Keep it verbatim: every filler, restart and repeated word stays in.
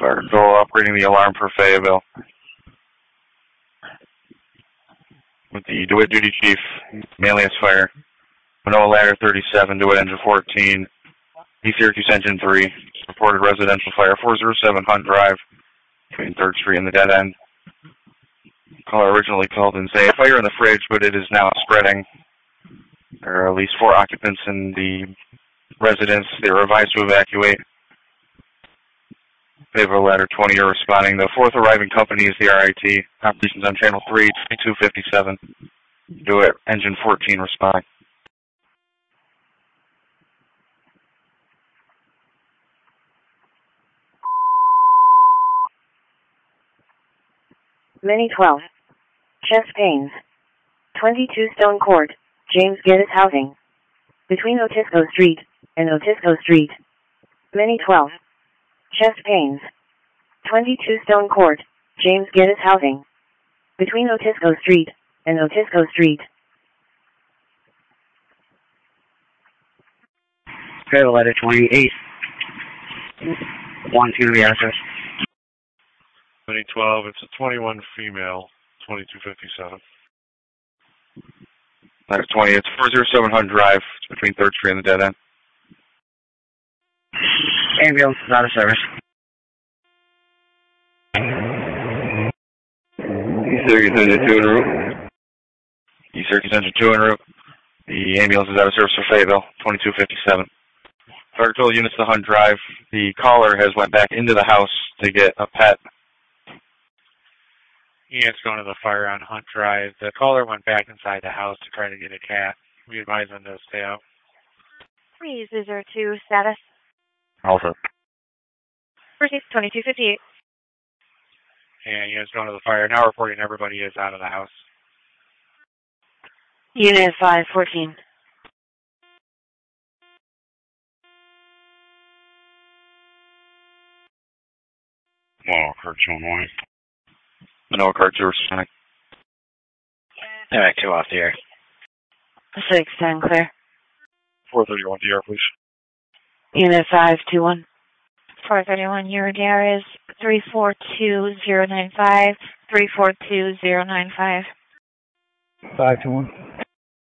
Fire control operating the alarm for Fayetteville. With the DeWitt Duty Chief, Manlius Fire. Manoa Ladder thirty-seven, DeWitt Engine fourteen, East Syracuse Engine three. Reported residential fire four oh seven Hunt Drive between third Street and the dead end. Caller originally called and say, fire in the fridge, but it is now spreading. There are at least four occupants in the residence. They were advised to evacuate. Fayetteville Ladder twenty are responding. The fourth arriving company is the R I T. Operations on Channel three, twenty-two fifty-seven. DeWitt Engine fourteen responding. Mini twelve. Chest pains. twenty-two Stone Court, James Geddes Housing. Between Otisco Street and Otisco Street. Mini twelve. Chest pains. twenty-two Stone Court, James Geddes Housing. Between Otisco Street and Otisco Street. Fayetteville Ladder twenty-eight. One, two to the access. Mini twelve, it's a twenty-one female, twenty-two fifty-seven. Ladder twenty, it's four oh seven Hunt Drive, it's between third Street and the dead end. Ambulance is out of service. East Syracuse Engine two en route. East Syracuse Engine two en route. The ambulance is out of service for Fayetteville, twenty-two fifty-seven. Fire control units to Hunt Drive. The caller has went back into the house to get a pet. Yeah, it's going to the fire on Hunt Drive. The caller went back inside the house to try to get a cat. We advise them to stay out. Please, is there two status? Also. Proceed, twenty-two fifty-eight. And yeah, it's going to the fire. Now reporting everybody is out of the house. Unit five fourteen. Wow, Kurt Illinois. Manoa Cart two responding. Alright, two off the air. six ten clear. four thirty-one D R, please. Unit five two one. four thirty-one, your D R is three four two zero nine five, three four two zero nine five. five two one.